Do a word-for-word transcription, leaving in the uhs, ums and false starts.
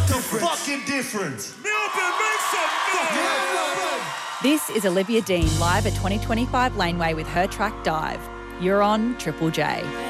the fucking difference. Melbourne makes some noise. This is Olivia Dean live at twenty twenty-five Laneway with her track Dive. You're on Triple J.